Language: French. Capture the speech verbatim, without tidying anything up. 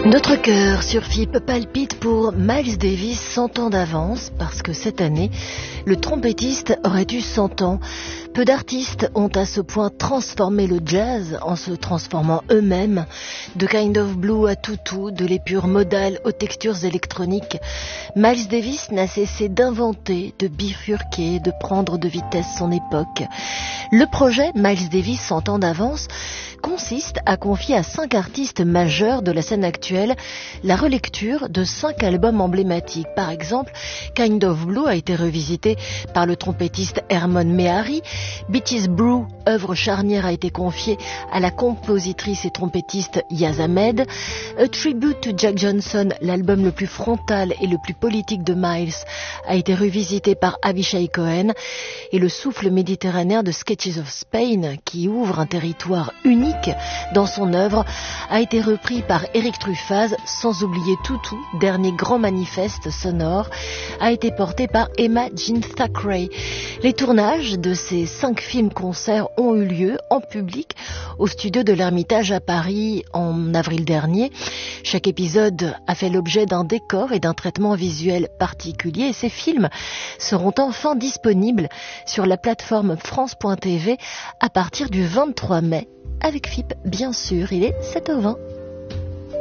Notre cœur sur F I P palpite pour Miles Davis, cent ans d'avance, parce que cette année, le trompettiste aurait eu cent ans. Peu d'artistes ont à ce point transformé le jazz en se transformant eux-mêmes. De Kind of Blue à Tutu, de l'épure modale aux textures électroniques, Miles Davis n'a cessé d'inventer, de bifurquer, de prendre de vitesse son époque. Le projet Miles Davis, cent ans d'avance, consiste à confier à cinq artistes majeurs de la scène actuelle la relecture de cinq albums emblématiques. Par exemple, Kind of Blue a été revisité par le trompettiste Hermon Mehari. Beatties Brew, œuvre charnière, a été confiée à la compositrice et trompettiste Yaz Ahmed. A Tribute to Jack Johnson, l'album le plus frontal et le plus politique de Miles, a été revisité par Avishai Cohen. Et le souffle méditerranéen de Sketches of Spain, qui ouvre un territoire unique dans son œuvre, a été repris par Eric Truffaz, sans oublier Tutu, dernier grand manifeste sonore, a été porté par Emma Jean Thackeray. Les tournages de ces cinq films-concerts ont eu lieu en public au studio de l'Ermitage à Paris en avril dernier. Chaque épisode a fait l'objet d'un décor et d'un traitement visuel particulier, et ces films seront enfin disponibles sur la plateforme France point T V à partir du vingt-trois mai. Avec F I P, bien sûr, il est sept heures vingt.